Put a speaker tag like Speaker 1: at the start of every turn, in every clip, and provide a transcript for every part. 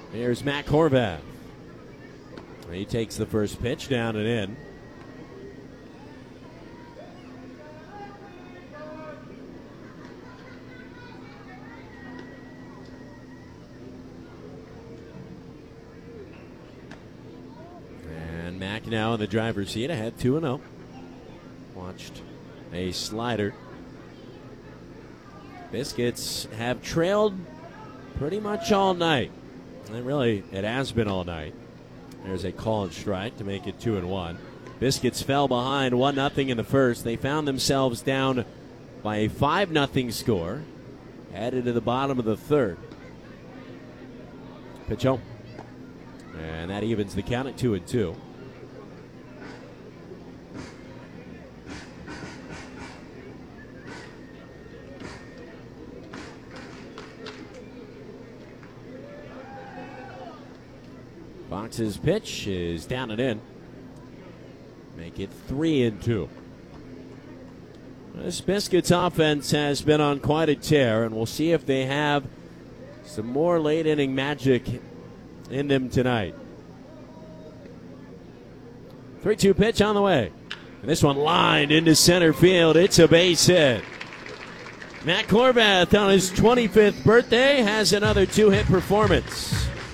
Speaker 1: Here's Matt Horvath. He takes the first pitch down and in. And Mack now in the driver's seat, ahead 2-0. Watched a slider. Biscuits have trailed pretty much all night. And really, it has been all night. There's a called strike to make it 2-1. Biscuits fell behind 1-0 in the first. They found themselves down by a 5-0 score. Headed to the bottom of the third. Pitch home. And that evens the count at 2-2. Fox's pitch is down and in. Make it 3-2. This Biscuits offense has been on quite a tear, and we'll see if they have some more late inning magic in them tonight. 3-2 pitch on the way. And this one lined into center field. It's a base hit. Matt Horvath on his 25th birthday has another 2-hit performance.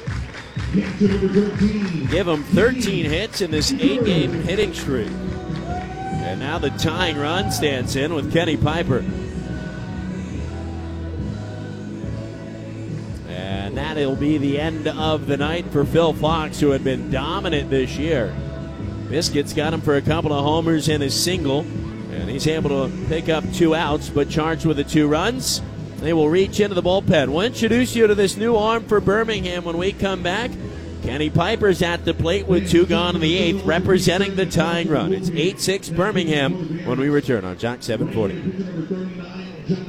Speaker 1: Give him 13 hits in this 8-game hitting streak. And now the tying run stands in with Kenny Piper. And that'll be the end of the night for Phil Fox, who had been dominant this year. Biscuits got him for a couple of homers and a single, and he's able to pick up 2 outs, but charged with the 2 runs. They will reach into the bullpen. We'll introduce you to this new arm for Birmingham when we come back. Kenny Piper's at the plate with 2 gone in the 8th, representing the tying run. It's 8-6 Birmingham when we return on Jock 740.